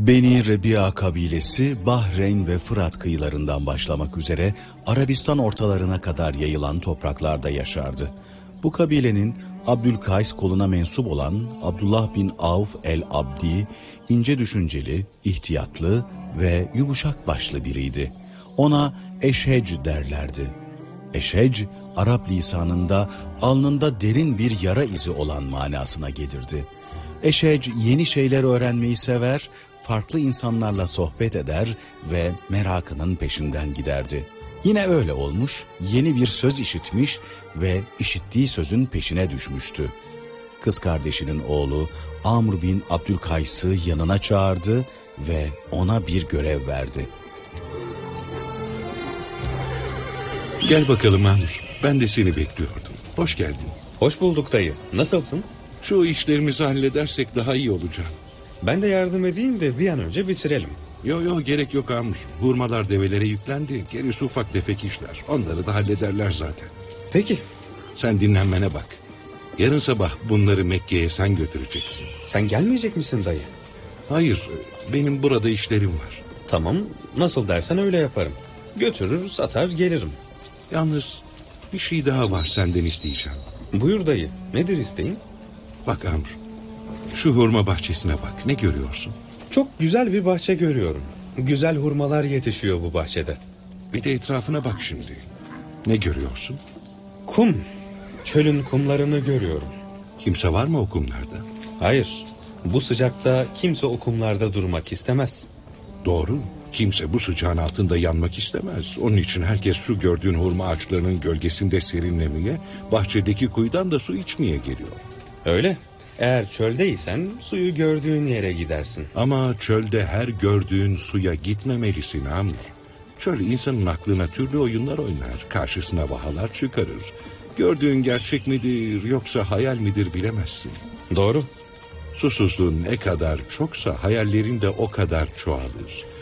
Beni Rebia kabilesi Bahreyn ve Fırat kıyılarından başlamak üzere Arabistan ortalarına kadar yayılan topraklarda yaşardı. Bu kabilenin Abdülkays koluna mensup olan Abdullah bin Avf el-Abdi, ince düşünceli, ihtiyatlı ve yumuşak başlı biriydi. Ona Eşhec derlerdi. Eşhec, Arap lisanında alnında derin bir yara izi olan manasına gelirdi. Eşhec yeni şeyler öğrenmeyi sever, farklı insanlarla sohbet eder ve merakının peşinden giderdi. Yine öyle olmuş, yeni bir söz işitmiş ve işittiği sözün peşine düşmüştü. Kız kardeşinin oğlu Amr bin Abdülkays'ı yanına çağırdı ve ona bir görev verdi. Gel bakalım Amr, ben de seni bekliyordum. Hoş geldin. Hoş bulduk dayı. Nasılsın? Şu işlerimizi halledersek daha iyi olacak. Ben de yardım edeyim de bir an önce bitirelim. Yo gerek yok Amr. Hurmalar develere yüklendi. Gerisi ufak tefek işler. Onları da hallederler zaten. Peki. Sen dinlenmene bak. Yarın sabah bunları Mekke'ye sen götüreceksin. Sen gelmeyecek misin dayı? Hayır, benim burada işlerim var. Tamam, nasıl dersen öyle yaparım. Götürür, satar, gelirim. Yalnız bir şey daha var senden isteyeceğim. Buyur dayı, nedir isteğin? Bak Amr, şu hurma bahçesine bak. Ne görüyorsun? Çok güzel bir bahçe görüyorum. Güzel hurmalar yetişiyor bu bahçede. Bir de etrafına bak şimdi. Ne görüyorsun? Kum. Çölün kumlarını görüyorum. Kimse var mı o kumlarda? Hayır, bu sıcakta kimse o kumlarda durmak istemez. Doğru. Kimse bu sıcağın altında yanmak istemez. Onun için herkes şu gördüğün hurma ağaçlarının gölgesinde serinlemeye, bahçedeki kuyudan da su içmeye geliyor. Öyle. Eğer çöldeysen suyu gördüğün yere gidersin. Ama çölde her gördüğün suya gitmemelisin Amr. Çöl insanın aklına türlü oyunlar oynar, karşısına vahalar çıkarır. Gördüğün gerçek midir yoksa hayal midir bilemezsin. Doğru. Susuzluğun ne kadar çoksa hayallerin de o kadar çoğalır.